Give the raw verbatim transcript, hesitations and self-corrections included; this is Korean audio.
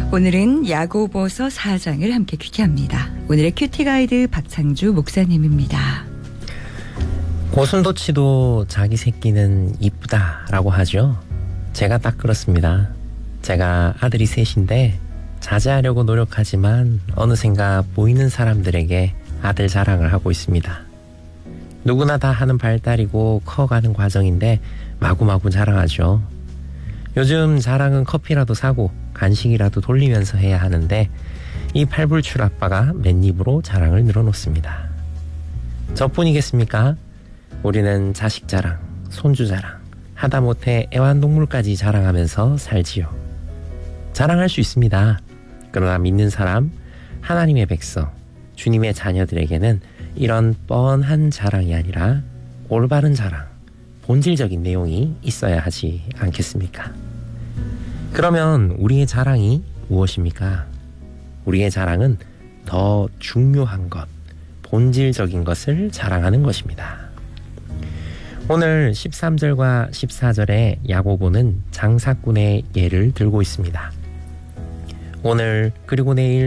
오늘은 야고보서 사 장을 함께 큐티합니다. 오늘의 큐티 가이드 박창주 목사님입니다. 고슴도치도 자기 새끼는 이쁘다라고 하죠. 제가 딱 그렇습니다. 제가 아들이 셋인데 자제하려고 노력하지만 어느샌가 보이는 사람들에게 아들 자랑을 하고 있습니다. 누구나 다 하는 발달이고 커가는 과정인데 마구마구 자랑하죠. 요즘 자랑은 커피라도 사고 간식이라도 돌리면서 해야 하는데 이 팔불출 아빠가 맨입으로 자랑을 늘어놓습니다. 저뿐이겠습니까? 우리는 자식 자랑, 손주 자랑, 하다못해 애완동물까지 자랑하면서 살지요. 자랑할 수 있습니다. 그러나 믿는 사람, 하나님의 백성, 주님의 자녀들에게는 이런 뻔한 자랑이 아니라 올바른 자랑, 본질적인 내용이 있어야 하지 않겠습니까? 그러면 우리의 자랑이 무엇입니까? 우리의 자랑은 더 중요한 것, 본질적인 것을 자랑하는 것입니다. 오늘 십삼 절과 십사 절에 야고보는 장사꾼의 예를 들고 있습니다. 오늘 그리고 내일